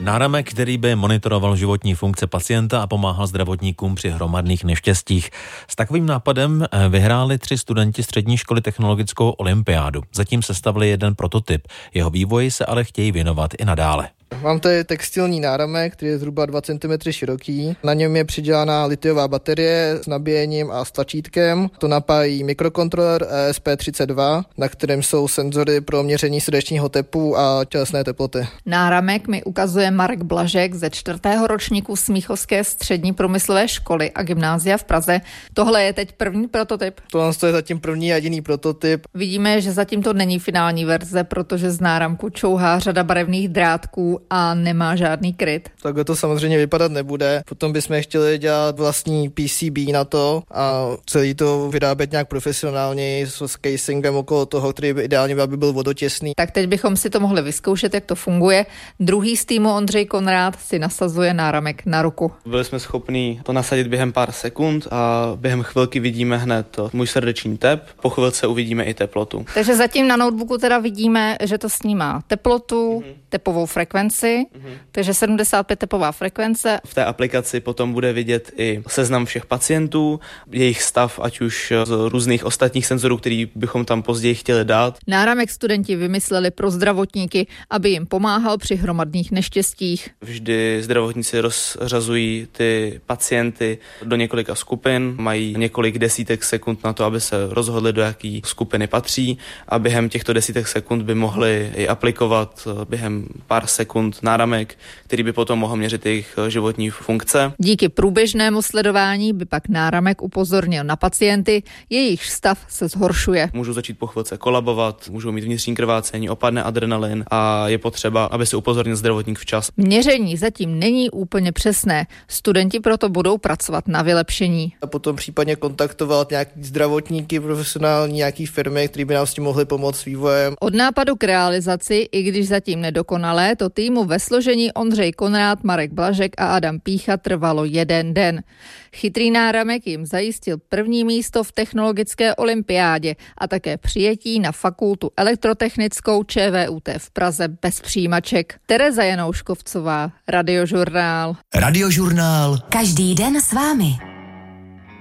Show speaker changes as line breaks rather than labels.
Náramek, který by monitoroval životní funkce pacienta a pomáhal zdravotníkům při hromadných neštěstích. S takovým nápadem vyhráli 3 studenti střední školy technologickou olympiádu. Zatím sestavili jeden prototyp. Jeho vývoji se ale chtějí věnovat i nadále.
Mám tady textilní náramek, který je zhruba 2 cm široký. Na něm je přidělaná litiová baterie s nabíjením a s tlačítkem. To napájí mikrokontroler ESP32, na kterém jsou senzory pro měření srdečního tepu a tělesné teploty.
Náramek mi ukazuje Marek Blažek ze 4. ročníku Smíchovské střední průmyslové školy a gymnázia v Praze. Tohle je teď první prototyp.
Tohle je zatím první a jediný prototyp.
Vidíme, že zatím to není finální verze, protože z náramku čouhá řada barevných drátků a nemá žádný kryt.
Takhle to samozřejmě vypadat nebude. Potom bychom chtěli dělat vlastní PCB na to a celý to vyrábět nějak profesionálně s casingem okolo toho, který by ideálně byl vodotěsný.
Tak teď bychom si to mohli vyzkoušet, jak to funguje. Druhý z týmu Ondřej Konrád si nasazuje náramek na ruku.
Byli jsme schopní to nasadit během pár sekund a během chvilky vidíme hned můj srdeční tep, po chvilce uvidíme i teplotu.
Takže zatím na notebooku teda vidíme, že to snímá teplotu, tepovou frekvenci, takže 75 tepová frekvence.
V té aplikaci potom bude vidět i seznam všech pacientů, jejich stav, ať už z různých ostatních senzorů, který bychom tam později chtěli dát.
Náramek studenti vymysleli pro zdravotníky, aby jim pomáhal při hromadných neštěstích.
Vždy zdravotníci rozřazují ty pacienty do několika skupin, mají několik desítek sekund na to, aby se rozhodli, do jaký skupiny patří a během těchto desítek sekund by mohli i aplikovat během pár sekund náramek, který by potom mohl měřit jejich životní funkce.
Díky průběžnému sledování by pak náramek upozornil na pacienty, jejich stav se zhoršuje.
Můžou začít po chvilce kolabovat, můžou mít vnitřní krvácení, opadne adrenalin a je potřeba, aby se upozornil zdravotník včas.
Měření zatím není úplně přesné. Studenti proto budou pracovat na vylepšení.
A potom případně kontaktovat nějaký zdravotníky, profesionální, nějaký firmy, které by nám s tím mohly pomoct s vývojem.
Od nápadu k realizaci, i když zatím nedokonalé, to týmu ve složení Ondřej Konrád, Marek Blažek a Adam Pícha trvalo 1 den. Chytrý náramek jim zajistil první místo v technologické olympiádě a také přijetí na fakultu elektrotechnickou ČVUT v Praze bez přijímaček. Tereza Janouškovcová, Radiožurnál.
Radiožurnál. Každý den s vámi.